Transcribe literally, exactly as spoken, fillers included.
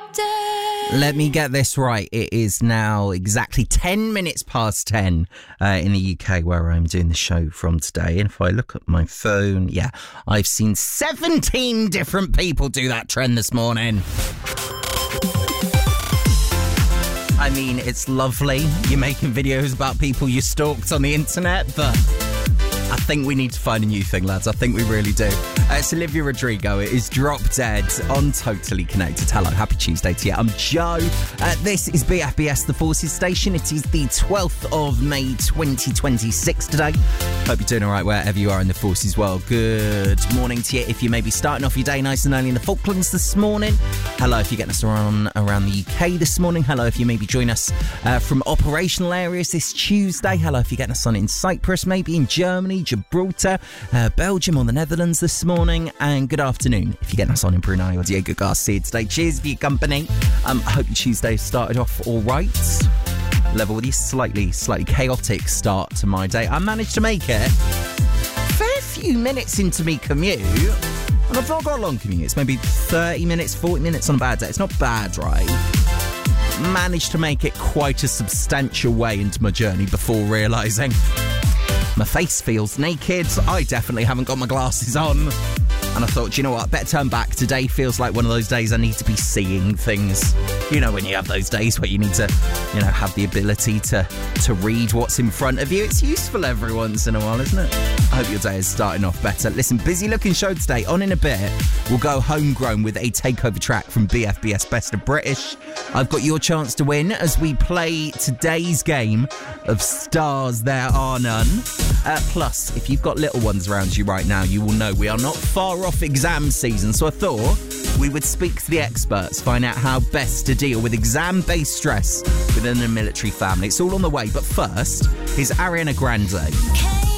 Drop Dead. Let me get this right. It is now exactly ten minutes past ten uh, in the U K where I'm doing the show from today. And if I look at my phone, yeah, I've seen seventeen different people do that trend this morning. I mean, it's lovely. You're making videos about people you stalked on the internet, but I think we need to find a new thing, lads. I think we really do. Uh, it's Olivia Rodrigo. It is Drop Dead on Totally Connected. Hello, happy Tuesday to you. I'm Joe. Uh, this is B F B S, the Forces Station. It is the twelfth of May, twenty twenty-six today. Hope you're doing all right wherever you are in the Forces world. Good morning to you. If you may be starting off your day nice and early in the Falklands this morning. Hello if you're getting us around, around the U K this morning. Hello if you maybe join us uh, from operational areas this Tuesday. Hello if you're getting us on in Cyprus, maybe in Germany, Gibraltar, uh, Belgium or the Netherlands this morning. And good afternoon if you're getting us on in Brunei or Diego Garcia today. Cheers for your company. Um, I hope your Tuesday started off all right. Level with you, slightly, slightly chaotic start to my day. I managed to make it a fair few minutes into me commute. And I've not got a long commute. It's maybe thirty minutes, forty minutes on a bad day. It's not bad, right? Managed to make it quite a substantial way into my journey before realising my face feels naked. I definitely haven't got my glasses on. And I thought, you know what, better turn back. Today feels like one of those days I need to be seeing things. You know, when you have those days where you need to, you know, have the ability to, to read what's in front of you. It's useful every once in a while, isn't it? I hope your day is starting off better. Listen, busy looking show today. On in a bit, we'll go homegrown with a takeover track from B F B S Best of British. I've got your chance to win as we play today's game of Stars There Are None. Uh, plus, if you've got little ones around you right now, you will know we are not far off exam season. So I thought we would speak to the experts, find out how best to deal with exam-based stress within a military family. It's all on the way. But first, here's Ariana Grande.